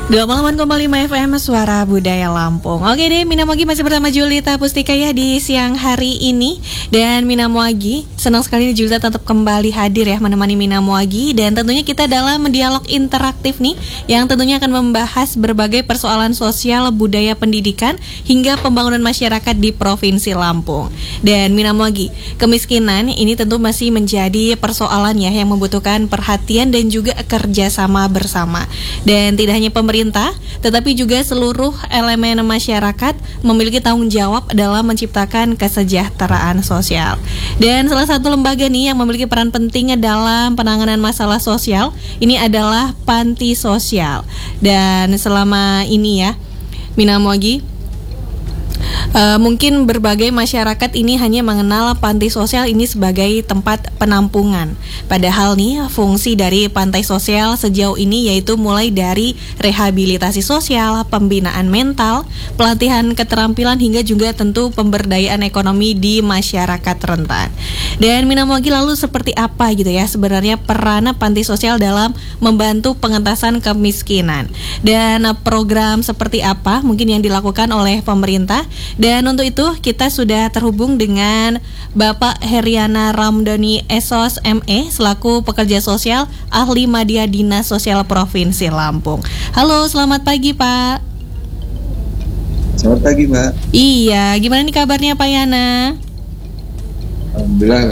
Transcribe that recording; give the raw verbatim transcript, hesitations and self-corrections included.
dua puluh delapan koma lima F M Suara Budaya Lampung. Oke deh, Minamogi masih bersama Julita Pustika ya di siang hari ini. Dan Minamogi, senang sekali Julita tetap kembali hadir ya menemani Minamogi. Dan tentunya kita dalam dialog interaktif nih, yang tentunya akan membahas berbagai persoalan sosial, budaya, pendidikan, hingga pembangunan masyarakat di Provinsi Lampung. Dan Minamogi, kemiskinan ini tentu masih menjadi persoalan ya yang membutuhkan perhatian dan juga kerjasama bersama. Dan tidak hanya pemerintah pemerintah, tetapi juga seluruh elemen masyarakat memiliki tanggung jawab dalam menciptakan kesejahteraan sosial. Dan salah satu lembaga nih yang memiliki peran penting dalam penanganan masalah sosial ini adalah panti sosial. Dan selama ini ya, Minamogi, Uh, mungkin berbagai masyarakat ini hanya mengenal panti sosial ini sebagai tempat penampungan. Padahal nih fungsi dari panti sosial sejauh ini yaitu mulai dari rehabilitasi sosial, pembinaan mental, pelatihan keterampilan hingga juga tentu pemberdayaan ekonomi di masyarakat rentan. Dan Minamogi, lalu seperti apa gitu ya sebenarnya peran panti sosial dalam membantu pengentasan kemiskinan, dan program seperti apa mungkin yang dilakukan oleh pemerintah? Dan untuk itu kita sudah terhubung dengan Bapak Heriana Ramdhani S O S M E selaku pekerja sosial ahli Madya Dinas Sosial Provinsi Lampung. Halo, selamat pagi Pak. Selamat pagi Mbak. Iya, gimana nih kabarnya Pak Yana? Alhamdulillah